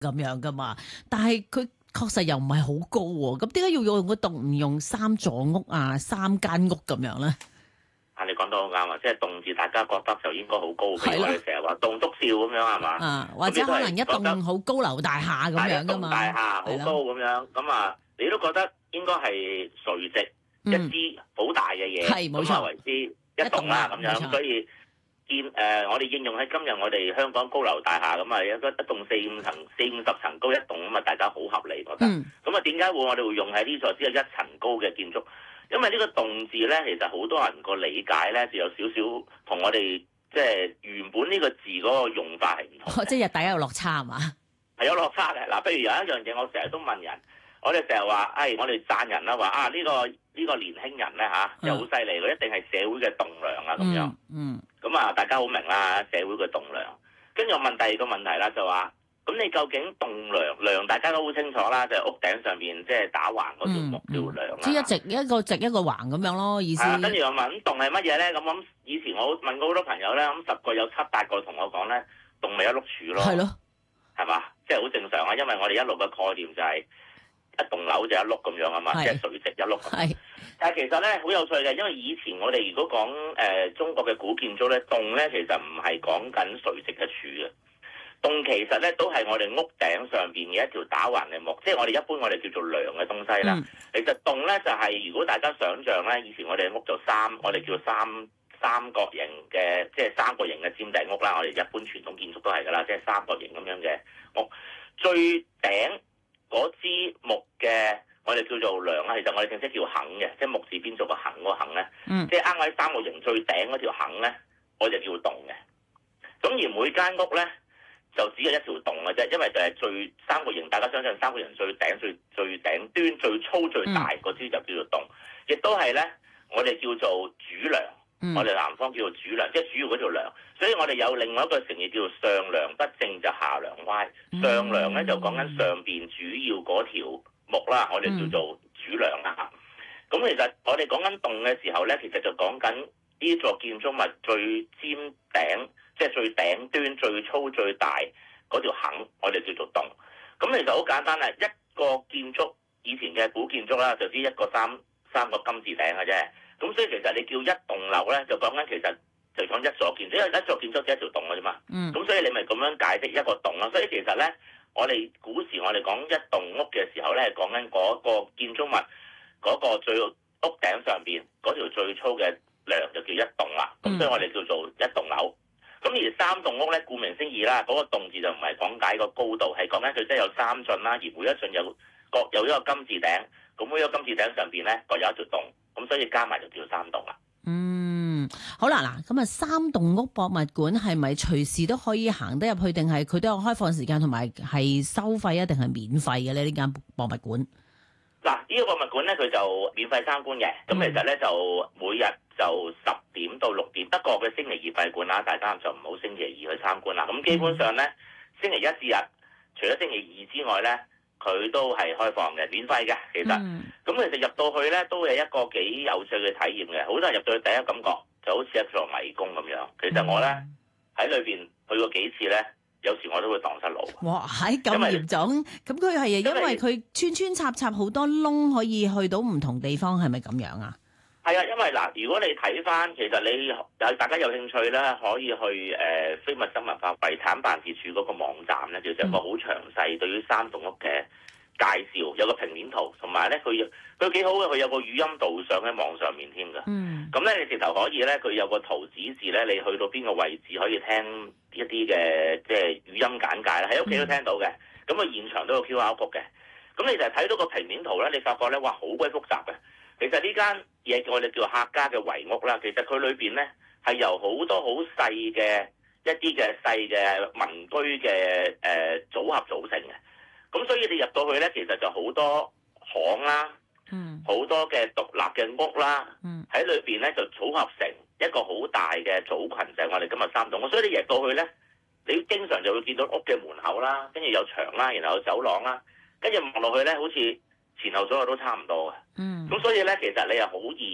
咁樣噶嘛，但係佢確實又唔係好高喎，咁點解要用個洞唔用3座屋啊、3間屋咁樣咧？ 你講得好啱啊！即係洞字，大家覺得就應該好高，譬如我哋成日話棟篤笑咁樣係嘛？ 或者可能一棟好高樓大廈咁樣噶嘛？ 大廈好高咁樣，咁啊，你都覺得應該係垂直一支好大嘅嘢，咁啊為之一棟啦咁樣。所以我哋應用喺今日我哋香港高樓大廈咁啊，一棟40-50層高一棟咁啊，大家好合理覺得。咁啊，點解我哋會用喺呢座只有1層高嘅建築？因為呢個洞字咧，其實好多人個理解咧，就有少少同我哋即係原本呢個字嗰個用法係唔同。 即係日底有落差係嘛？ 係有落差嘅。嗱，譬如有一樣嘢，我成日都問人，我哋成日話，我哋讚人啦，話呢個年輕人咧又好犀利，佢一定係社會嘅棟梁啊咁樣。咁啊，大家好明啦，社會嘅棟梁。跟住我問第二個問題啦，就話。咁你究竟棟梁大家都好清楚啦，就係屋頂上面即係打橫嗰條木叫梁啦。 即係一個直一個橫咁樣咯，意思。 跟住我問棟係乜嘢咧？咁以前我問過好多朋友咧，咁10個有7-8個同我講咧，棟咪一碌柱咯。係咯，係嘛？即係好正常啊，因為我哋一路嘅概念就係一棟樓就一碌咁樣啊嘛，即係垂直一碌。係。但係其實咧好有趣嘅，因為以前我哋如果講中國嘅古建築咧，棟咧其實唔係講緊垂直嘅柱嘅。洞其實咧都係我哋屋頂上邊嘅一條打橫嘅木，即係我哋一般我哋叫做梁嘅東西啦。其實洞咧就係如果大家想像咧，以前我哋屋就我哋叫三角形嘅，即係3個形嘅尖頂屋啦。我哋一般傳統建築都係㗎啦，即係3角形咁樣嘅屋。最頂嗰支木嘅我哋叫做梁啦，其實我哋正式叫桁嘅，即係木字邊做個桁嗰個桁咧。即係啱喺3角形最頂嗰條桁咧，我就叫洞嘅。咁而每間屋咧，就只有一條洞嘅啫，因為就係最3角形，大家相信3角形最頂最頂端最粗最大嗰支就叫做洞，亦都係咧我哋叫做主梁，我哋南方叫做主梁，即係主要嗰條梁。所以我哋有另外一個成語叫做上梁不正就下梁歪。上梁咧就講緊上邊主要嗰條木啦，我哋叫做主梁啦。咁其實我哋講緊洞嘅時候咧，其實就講緊呢座建築物最尖頂。即係最頂端最粗最大嗰條桁，我哋叫做洞。咁其實好簡單啦，一個建築以前嘅古建築啦，就知一個三個金字頂嘅啫。咁所以其實你叫一棟樓咧，就講緊其實就講一座建築，因為一座建築只一條洞嘅啫嘛。咁所以你咪咁樣解釋一個洞咯。所以其實咧，我哋古時我哋講一棟屋嘅時候咧，講緊嗰個建築物嗰個最屋頂上邊嗰條最粗嘅梁就叫一棟啦。咁所以我哋叫做一棟樓。咁而3棟屋咧，顧名思義啦，嗰個洞字就唔係講解個高度，係講緊佢真係有3進啦，而每一進各有一個金字頂，咁每一個金字頂上邊咧各有一條洞，咁所以加埋就叫3棟啦。 好啦，咁啊3棟屋博物館係咪隨時都可以行得入去，定係佢都有開放時間同埋係收費啊，定係免費嘅咧？呢間博物館嗱，呢個博物館咧佢就免費參觀嘅，咁其實咧就每日就10點到6點，不過佢星期2閉館啦，大家就唔好星期2去參觀啦。咁基本上咧，星期1至日，除咗星期2之外咧，佢都係開放嘅，免費嘅。其實，咁其實入到去咧都係一個幾有趣嘅體驗嘅。好多人入到去第一感覺就好似一座迷宮咁樣。其實我咧喺裏邊去過幾次咧。有時我都會蕩失路。 哇，係咁嚴重？咁佢係因為佢穿插好多窿，可以去到唔同地方，係咪咁樣啊？ 係啊，因為嗱，如果你睇翻，其實你大家有興趣咧，可以去非物質文化遺產辦事處嗰個網站咧，就有個好詳細對於3棟屋嘅介紹，有個平面圖，同埋咧佢幾好嘅，佢有個語音導賞喺網上面添㗎。咁咧你直頭可以咧，佢有個圖指示咧，你去到邊個位置可以聽一啲嘅即係語音簡介啦，喺屋企都聽到嘅。咁佢現場都有 QR code 嘅。咁你就係睇到個平面圖咧，你發覺咧，哇，好鬼複雜嘅。其實呢間嘢我哋叫客家嘅圍屋啦，其實佢裏邊咧係由好多好細嘅一啲嘅細嘅民居嘅組合組成嘅。咁所以你入到去咧，其實就好多巷啦，好多嘅獨立嘅屋啦，喺裏邊咧就組合成一個好大嘅組群，就係我哋今日3棟。所以你入到去咧，你經常就會見到屋嘅門口啦，跟住有牆啦，然後有走廊啦，跟住望落去咧，好似前後左右都差唔多嘅。咁所以咧，其實你又好易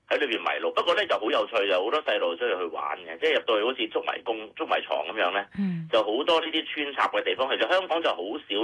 喺裏邊迷路。不過咧就好有趣，就好多細路中意去玩嘅，即係入到去好似捉迷藏咁樣咧，就好多呢啲穿插嘅地方。其實香港就好少